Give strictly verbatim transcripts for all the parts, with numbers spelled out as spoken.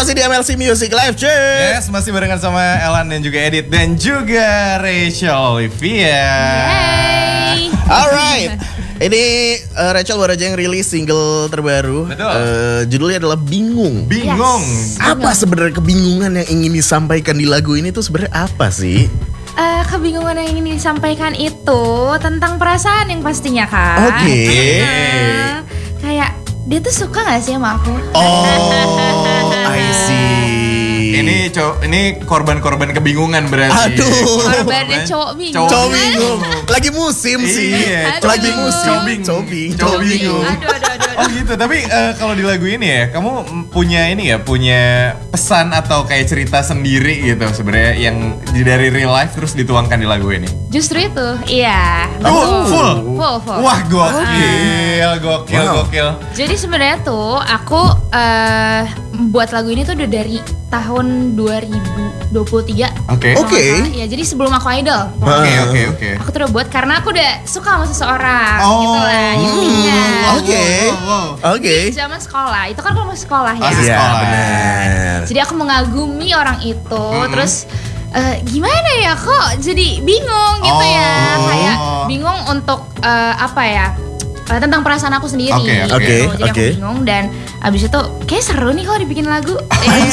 Masih di M L C Music Live, cuy. Yes, masih barengan sama Elan dan juga Edit dan juga Rachel Olivia. Yay. Alright. Ini uh, Rachel baru aja yang rilis single terbaru. Betul. Uh, judulnya adalah Bingung. Bingung. Yes. Apa sebenarnya kebingungan yang ingin disampaikan di lagu ini tuh sebenarnya apa sih? Uh, kebingungan yang ingin disampaikan itu tentang perasaan yang pastinya kan. Oke. Uh, kayak dia tuh suka gak sih sama aku? Oh, I see. Ini co- ini korban-korban kebingungan berarti. Aduh. Korbannya cowok bingung. Cowok bingung. Lagi musim sih. Iya, Aduh. Lagi musim. Cowok Cowok bingung. Cowok bingung. Aduh, aduh, aduh. Oh gitu, tapi uh, kalau di lagu ini ya, kamu punya ini ya, punya pesan atau kayak cerita sendiri gitu sebenarnya yang dari real life terus dituangkan di lagu ini. Justru itu, iya. Oh, betul. full? Full, full. Wah gokil, gokil, Wow. gokil. Jadi sebenarnya tuh aku eh buat lagu ini tuh udah dari tahun dua ribu dua puluh tiga. Oke. Oke. Kalau nggak salah. Ya jadi sebelum aku idol. Oke, oke, oke. Aku tuh udah buat karena aku udah suka sama seseorang Oh. gitu lah intinya. Oke. Wow, wow, wow. Oke. Di zaman sekolah, itu kan kalau masih sekolah ya. Masih Iya, sekolah. benar. Jadi aku mengagumi orang itu, Mm-mm. terus eh, gimana ya kok jadi bingung gitu ya, Oh. kayak bingung untuk eh, apa ya? eh, tentang perasaan aku sendiri. Oke, gitu. oke, Jadi aku oke. bingung dan abis itu kayak seru nih kalau dibikin lagu. Eh,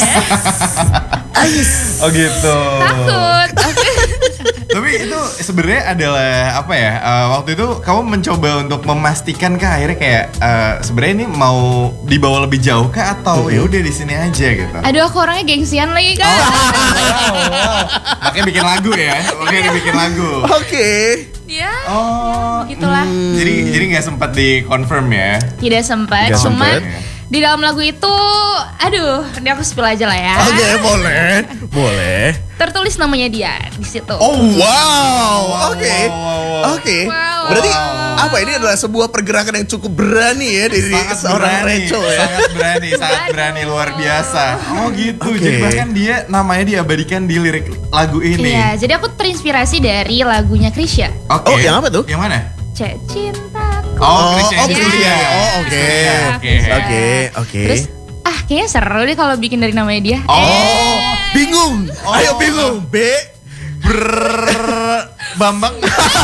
Oh gitu. takut. Tapi itu sebenarnya adalah apa ya? uh, waktu itu kamu mencoba untuk memastikan kah akhirnya kayak uh, sebenarnya ini mau dibawa lebih jauh kah atau ya udah di sini aja gitu. Aduh aku orangnya gengsian lagi kan. Wow, wow. Makanya bikin lagu ya. Makanya bikin lagu. Oke. Ya, Oh. begitulah. Jadi jadi nggak sempat di confirm ya. Tidak sempat, Tidak cuman sempat. di dalam lagu itu, aduh, ini aku spill aja lah ya. Oke, boleh. Boleh. Tertulis namanya dia di situ. Oh Wow. Oke. wow, wow, wow. Oke. Wow. Berarti Wow. apa ini adalah sebuah pergerakan yang cukup berani ya dari Sangat seorang berani, Rachel ya. sangat berani, sangat Waduh. berani luar biasa. Oh gitu, Oke. jadi bahkan dia namanya diabadikan di lirik lagu ini. Iya, jadi aku terinspirasi dari lagunya Krisya. Oke. Oh, yang apa tuh? Yang mana? Cek cintaku. Oh, Krisya oh, itu Krisya. dia. Oh, oke. Krisya, Oke. Krisya. Oke, oke. Terus, ah kayaknya seru deh kalau bikin dari namanya dia. Oh. Eh, Bingung. Oh. Ayo bingung. B. Brrrr, Bambang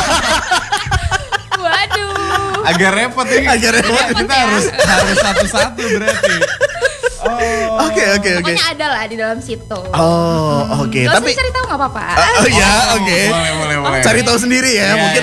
waduh. agak repot ini. Agak repot. Kita, kita harus harus satu-satu berarti. Oh. Oke, oke, oke. Pokoknya ada lah di dalam situ. Oh, oke. Gak Tapi usah cari tahu nggak apa-apa. Oh, oh ya, oke. Boleh, boleh, boleh. Cari tahu sendiri ya. Iya, Mungkin